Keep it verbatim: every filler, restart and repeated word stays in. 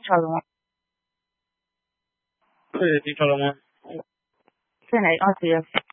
錯咯。 佢哋跌錯咯嗎？ 即係我試咗。